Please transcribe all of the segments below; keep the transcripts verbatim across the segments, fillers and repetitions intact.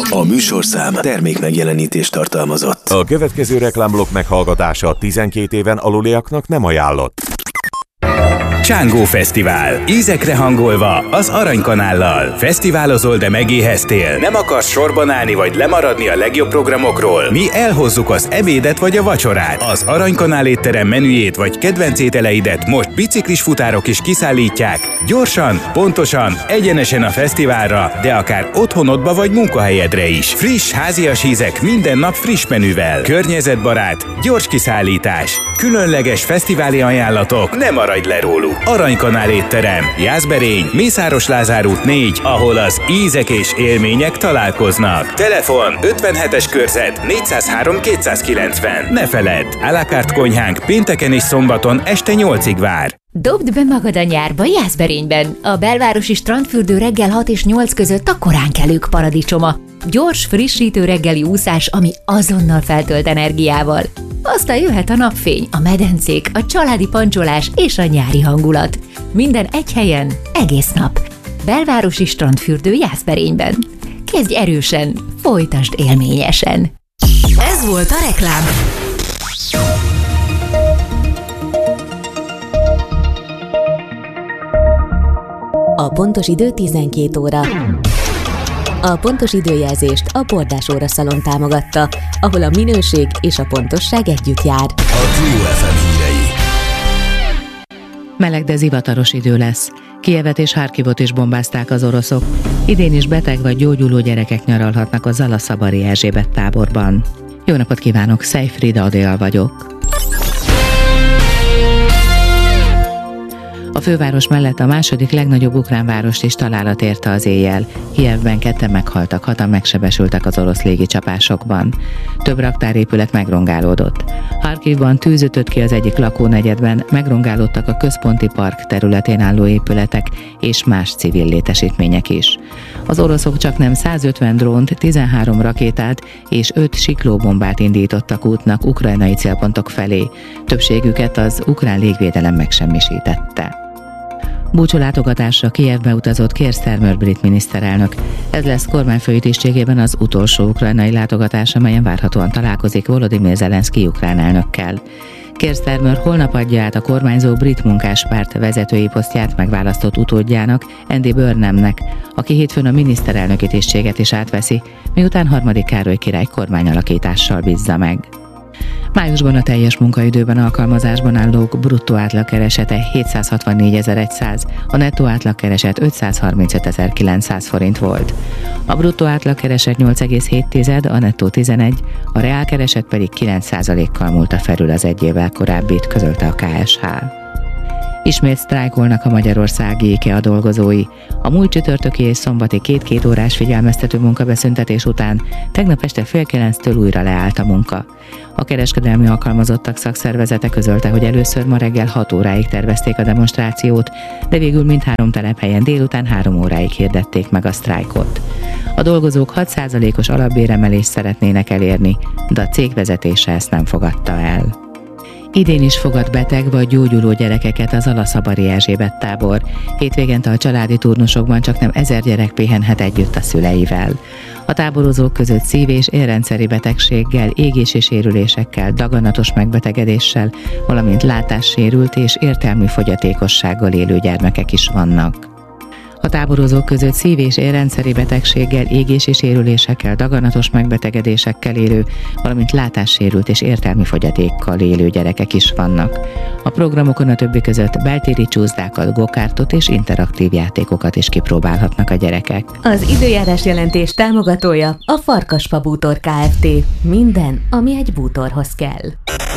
A műsorszám termék megjelenítést tartalmazott. A következő reklámblokk meghallgatása tizenkét éven aluliaknak nem ajánlott. Csángó Fesztivál. Ízekre hangolva az Aranykanállal. Fesztiválozol, de megéheztél? Nem akarsz sorban állni vagy lemaradni a legjobb programokról? Mi elhozzuk az ebédet vagy a vacsorát. Az Aranykanál étterem menüjét vagy kedvenc ételeidet most biciklis futárok is kiszállítják. Gyorsan, pontosan, egyenesen a fesztiválra, de akár otthonodba vagy munkahelyedre is. Friss, házias ízek minden nap friss menüvel. Környezetbarát, gyors kiszállítás. Különleges fesztiváli ajánlatok, ne maradj le róluk. Aranykanál étterem, Jászberény, Mészáros Lázár út négy, ahol az ízek és élmények találkoznak. Telefon ötvenhetes körzet négyszázhárom kétszázkilencven. Ne feledd, à la carte konyhánk pénteken és szombaton este nyolcig vár. Dobd be magad a nyárba Jászberényben. A belvárosi strandfürdő reggel hat és nyolc között a koránkelők paradicsoma. Gyors, frissítő reggeli úszás, ami azonnal feltölt energiával. Aztán jöhet a napfény, a medencék, a családi pancsolás és a nyári hangulat. Minden egy helyen, egész nap. Belvárosi strandfürdő Jászberényben. Kezdj erősen, folytasd élményesen. Ez volt a reklám. A pontos idő tizenkét óra. A pontos időjelzést a Bordás Óra Szalon támogatta, ahol a minőség és a pontosság együtt jár. A Trio ef em hírei. Meleg, de zivataros idő lesz. Kijevet és Harkivot is bombázták az oroszok. Idén is beteg vagy gyógyuló gyerekek nyaralhatnak a Zala-Szabari Erzsébet táborban. Jó napot kívánok, Szejfrida Adél vagyok. A főváros mellett a második legnagyobb ukrán várost is találat érte az éjjel. Kijevben ketten meghaltak, hatan megsebesültek az orosz légicsapásokban. Több raktárépület megrongálódott. Harkivban tűz ütött ki az egyik lakónegyedben, megrongálódtak a központi park területén álló épületek és más civil létesítmények is. Az oroszok csaknem százötven drónt, tizenhárom rakétát és öt siklóbombát indítottak útnak ukrajnai célpontok felé. Többségüket az ukrán légvédelem megsemmisítette. Búcsúlátogatásra Kijevbe utazott Keir Starmer brit miniszterelnök. Ez lesz kormányfői tisztségében az utolsó ukrajnai látogatás, amelyen várhatóan találkozik Volodymyr Zelenszky ukrán elnökkel. Keir Starmer holnap adja át a kormányzó brit munkáspárt vezetői posztját megválasztott utódjának, Andy Burnhamnek, aki hétfőn a miniszterelnöki tisztséget is átveszi, miután harmadik Károly király kormányalakítással bízza meg. Májusban a teljes munkaidőben alkalmazásban állók bruttó átlagkeresete hétszázhatvannégyezer-száz, a nettó átlagkereset ötszázharmincötezer-kilencszáz forint volt. A bruttó átlagkereset nyolc egész hét, a nettó tizenegy, a reálkereset pedig kilenc százalékkal múlta felül az egy évvel korábbit, közölte a ká es há. Ismét sztrájkolnak a magyarországi IKEA dolgozói. A múlt csütörtöki és szombati két-két órás figyelmeztető munkabeszüntetés után tegnap este fél kilenctől újra leállt a munka. A kereskedelmi alkalmazottak szakszervezete közölte, hogy először ma reggel hat óráig tervezték a demonstrációt, de végül mindhárom telephelyen délután három óráig hirdették meg a sztrájkot. A dolgozók hat százalékos alapbéremelést szeretnének elérni, de a cég vezetése ezt nem fogadta el. Idén is fogad beteg vagy gyógyuló gyerekeket az Zala-Szabari Erzsébet tábor. Hétvégente a családi turnusokban csaknem ezer gyerek pihenhet együtt a szüleivel. A táborozók között szív- és érrendszeri betegséggel, égési sérülésekkel, daganatos megbetegedéssel, valamint látássérült és értelmi fogyatékossággal élő gyermekek is vannak. A táborozók között szív- és érrendszeri betegséggel, égési sérülésekkel, daganatos megbetegedésekkel élő, valamint látássérült és értelmi fogyatékkal élő gyerekek is vannak. A programokon a többi között beltéri csúszdákat, gokártot és interaktív játékokat is kipróbálhatnak a gyerekek. Az időjárás jelentés támogatója a Farkasfa Bútor Kft. Minden, ami egy bútorhoz kell.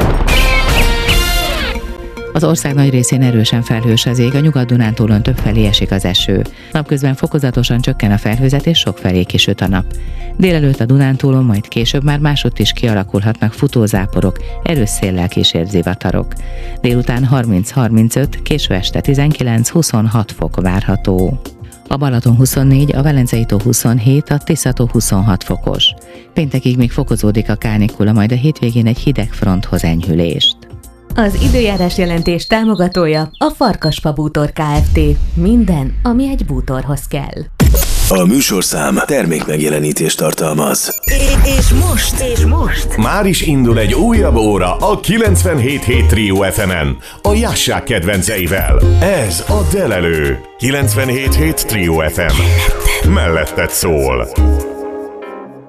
Az ország nagy részén erősen felhős az ég, a Nyugat-Dunántúlon többfelé esik az eső. Napközben fokozatosan csökken a felhőzet és sokfelé kisüt a nap. Délelőtt a Dunántúlon, majd később már másutt is kialakulhatnak futózáporok, erős széllel kísért zivatarok. Délután harminc-harmincöt, késő este tizenkilenc-huszonhat fok várható. A Balaton huszonnégy, a Velencei tó huszonhét, a Tisza-tó huszonhat fokos. Péntekig még fokozódik a kánikula, majd a hétvégén egy hideg fronthoz enyhülést. Az időjárás jelentés támogatója a Farkasfa Bútor Kft. Minden, ami egy bútorhoz kell. A műsorszám termék megjelenítést tartalmaz. És most, és most Már is indul egy újabb óra a kilencvenhét hét Trio ef emen, a Jassák kedvenceivel. Ez a Delelő. kilencvenhét hét Trio ef em. Melletted szól.